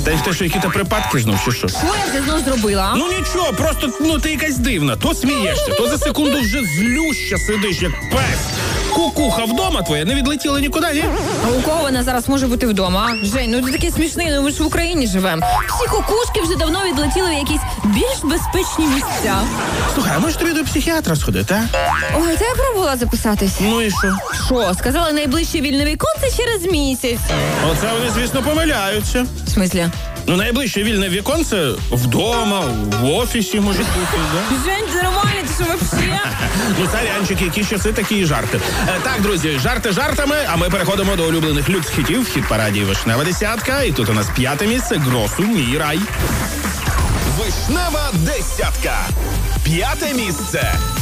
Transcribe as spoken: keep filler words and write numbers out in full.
Та й в те, що які-то припадки знов, чи що? Що я вже знов зробила? Ну нічого, просто, ну ти якась дивна. То смієшся, то за секунду вже злюща сидиш, як пес. Кукуха вдома твоя не відлетіла нікуди, ні? А у кого вона зараз може бути вдома? Жень, ну ти такий смішний, ну ми ж в Україні живемо. Всі кукушки вже давно відлетіли в якісь більш безпечні місця. Слухай, а може тобі до психіатра сходити, а? Ой, та я пробувала записатись. Ну і що? Що? Сказали, найближче вільне віконце через місяць. Оце вони, звісно, помиляються. В смислі? Ну, найближче вільне віконце вдома, в офісі може бути, да? Жень, ти нормальний, ти що вообще? Ну, царянчики, які часи, такі і жарти. Е, так, друзі, жарти жартами, а ми переходимо до улюблених люкс-хітів в хіт-параді «Вишнева десятка». І тут у нас п'яте місце «Гросу, мій рай». Вишнева десятка. П'яте місце.